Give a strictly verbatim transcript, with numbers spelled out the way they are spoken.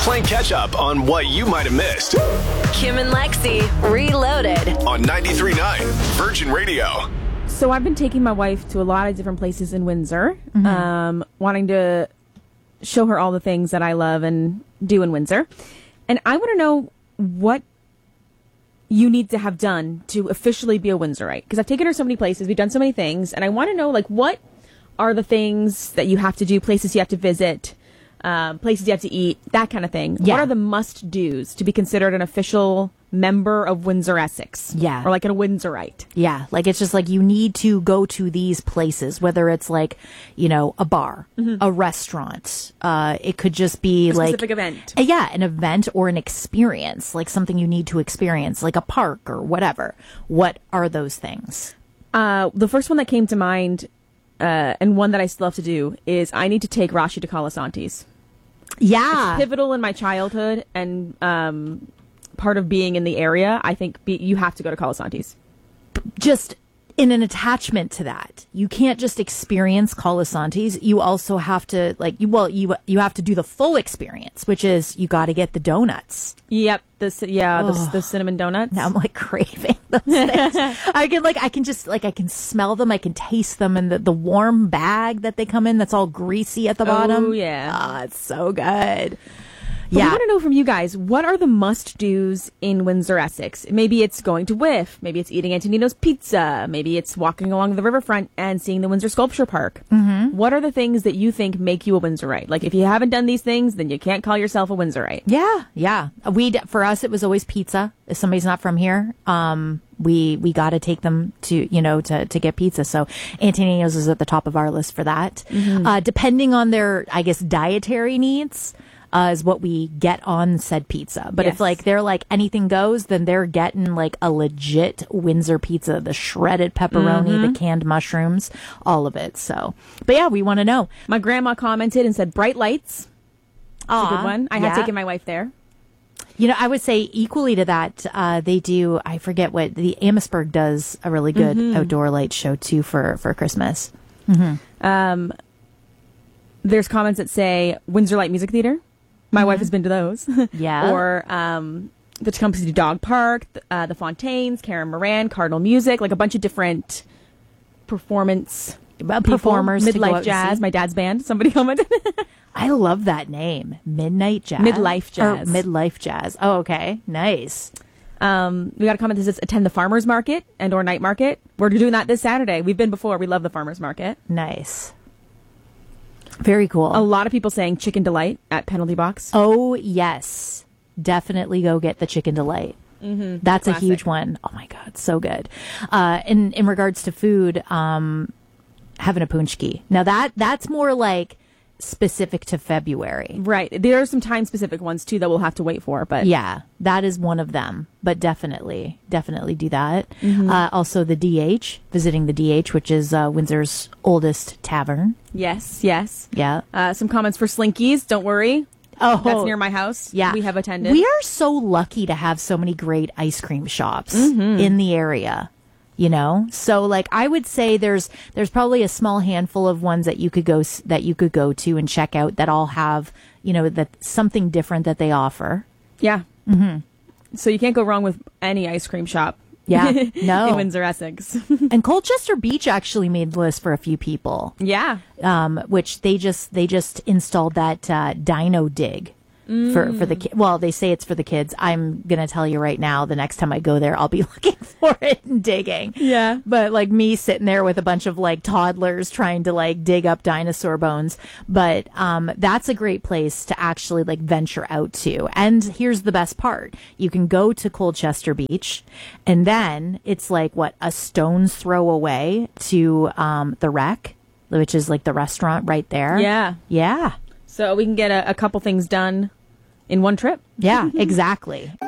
Playing catch up on what you might have missed. Kim and Lexi, Reloaded. On ninety-three point nine Virgin Radio. So I've been taking my wife to a lot of different places in Windsor, Mm-hmm. um, wanting to show her all the things that I love and do in Windsor. And I want to know what you need to have done to officially be a Windsorite. Because I've taken her so many places, we've done so many things, and I want to know, like, what are the things that you have to do, places you have to visit, um, places you have to eat, that kind of thing. Yeah. What are the must-dos to be considered an official member of Windsor Essex? Yeah. Or like a Windsorite? Yeah, like it's just like you need to go to these places, whether it's like, you know, a bar, a restaurant. Uh, it could just be A like specific event. Uh, yeah, an event or an experience, like something you need to experience, like a park or whatever. What are those things? Uh, the first one that came to mind, uh, and one that I still have to do, is I need to take Rashi to Colasantes. Yeah, Pivotal in my childhood and um, part of being in the area. I think be, you have to go to Colasantes. just in an attachment to that, you can't just experience Colasantes. You also have to like you. Well, you you have to do the full experience, which is you got to get the donuts. Yep. The ci- yeah the, the cinnamon donuts. Now I'm like craving those things. I can like I can just like I can smell them, I can taste them, and the, the warm bag that they come in that's all greasy at the bottom. Oh yeah. Ah, it's so good. But yeah. we want to know from you guys, what are the must-dos in Windsor, Essex? Maybe it's going to Whiff. Maybe it's eating Antonino's Pizza. Maybe it's walking along the riverfront and seeing the Windsor Sculpture Park. Mm-hmm. What are the things that you think make you a Windsorite? Like, if you haven't done these things, then you can't call yourself a Windsorite. Yeah, yeah. We for us it was always pizza. If somebody's not from here, um, we we got to take them to you know to to get pizza. So Antonino's is at the top of our list for that. Mm-hmm. Uh, depending on their, I guess, dietary needs. Uh, is what we get on said pizza. But Yes. if like they're like anything goes, then they're getting like a legit Windsor pizza, the shredded pepperoni, Mm-hmm. the canned mushrooms, all of it. So, but yeah, we want to know. My grandma commented and said Bright Lights. That's a good one. I have yeah. taken my wife there. You know, I would say equally to that, uh, they do, I forget what, the Amherstburg does a really good Mm-hmm. outdoor light show too for, for Christmas. Um, there's comments that say Windsor Light Music Theater. My wife has been to those. Yeah. Or um, the Tecumseh Dog Park, uh, the Fontaines, Karen Moran, Cardinal Music, like a bunch of different performance Uh, people. performers to go out Midlife and Jazz, see. my dad's band. Somebody commented. I love that name. Midnight Jazz. Midlife Jazz. Or Midlife Jazz. Oh, okay. Nice. um, we got a comment that says attend the farmers market and or night market. We're doing that this Saturday. We've been before. We love the farmers market. Nice. Very cool. A lot of people saying Chicken Delight at Penalty Box. Oh, yes. Definitely go get the Chicken Delight. Mm-hmm. That's Classic. a huge one. Oh, my God. So good. Uh, in, in regards to food, um, having a punchki. Now, that that's more like specific to February. Right. There are some time specific ones too that we'll have to wait for. But Yeah, that is one of them. But definitely, definitely do that. Mm-hmm. Uh, also, the D H, visiting the D H, which is uh, Windsor's oldest tavern. yes, yes. Yeah. Uh, some comments for Slinkies. Don't worry. Oh, That's near my house. Yeah. We have attended. We are so lucky to have so many great ice cream shops Mm-hmm. in the area. You know, so like I would say there's there's probably a small handful of ones that you could go s- that you could go to and check out that all have, you know, that something different that they offer. Yeah. Mm-hmm. So you can't go wrong with any ice cream shop. Yeah, no. in Windsor, Essex. And Colchester Beach actually made the list for a few people, yeah. um, which they just they just installed that uh, Dino Dig. For for the ki- well, they say it's for the kids. I'm gonna tell you right now. The next time I go there, I'll be looking for it and digging. Yeah. But like me sitting there with a bunch of like toddlers trying to like dig up dinosaur bones. But um, that's a great place to actually like venture out to. And here's the best part: you can go to Colchester Beach, and then it's like what a stone's throw away to um, the Wreck, which is like the restaurant right there. Yeah. Yeah. So we can get a, a couple things done in one trip. Yeah, exactly.